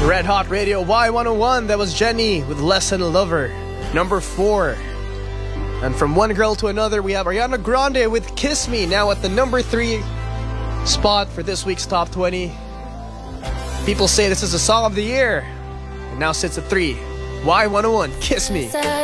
Red Hot Radio Y101, that was Jenny with Less Than a Lover. Number 4. And from one girl to another, we have Ariana Grande with Kiss Me, now at the number 3 spot for this week's Top 20. People say this is a song of the year. It now sits at 3. Y101, Kiss Me.